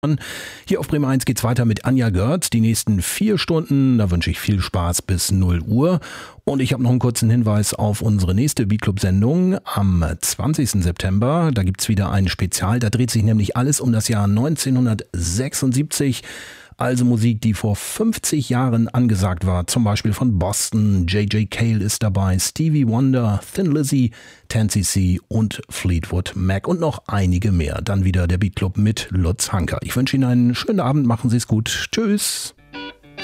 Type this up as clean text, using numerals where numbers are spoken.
Hier auf Bremen 1 geht's weiter mit Anja Görz. Die nächsten 4 Stunden, da wünsche ich viel Spaß bis 0 Uhr. Und ich habe noch einen kurzen Hinweis auf unsere nächste Beatclub-Sendung am 20. September. Da gibt's wieder ein Spezial. Da dreht sich nämlich alles um das Jahr 1976. Also Musik, die vor 50 Jahren angesagt war. Zum Beispiel von Boston, J.J. Cale ist dabei, Stevie Wonder, Thin Lizzy, 10cc und Fleetwood Mac und noch einige mehr. Dann wieder der Beatclub mit Lutz Hanker. Ich wünsche Ihnen einen schönen Abend, machen Sie es gut. Tschüss.